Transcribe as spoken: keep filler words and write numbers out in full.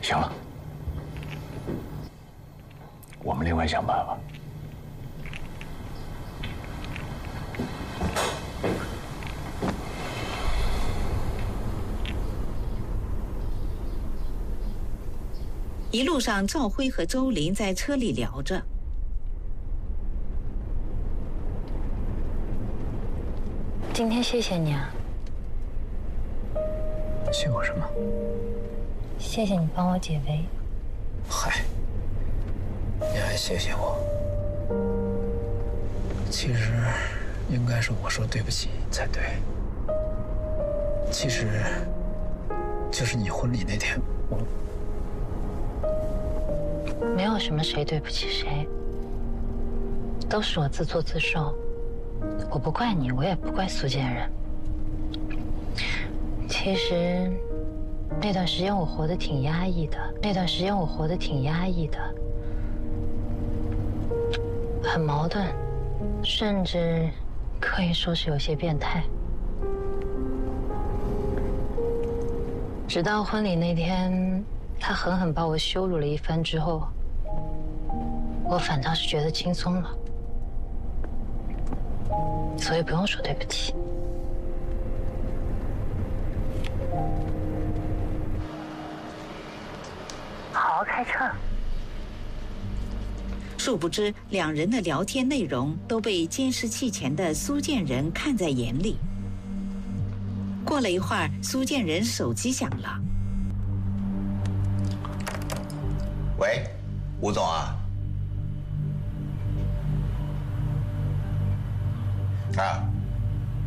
行了，我们另外想办法。 一路上，赵辉和周林在车里聊着。 今天谢谢你啊。 谢我什么？ 谢谢你帮我解围。 嗨，你还谢谢我？其实应该是我说对不起才对。其实就是你婚礼那天，我没有什么谁对不起谁，都是我自作自受。我不怪你，我也不怪苏建仁。其实那段时间我活得挺压抑的，那段时间我活得挺压抑的，很矛盾，甚至可以说是有些变态。直到婚礼那天，他狠狠把我羞辱了一番之后，我反倒是觉得轻松了。所以不用说对不起。好好开车。 殊不知，两人的聊天内容都被监视器前的苏建仁看在眼里。过了一会儿，苏建仁手机响了。 喂，吴总啊。啊。